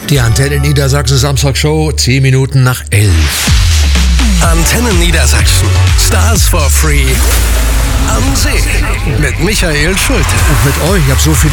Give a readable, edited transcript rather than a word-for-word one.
Die Antenne Niedersachsen Samstagsshow, 10 Minuten nach 11. Antenne Niedersachsen. Stars for Free. Am See. Mit Michael Schulte. Und mit euch, ich habe so viele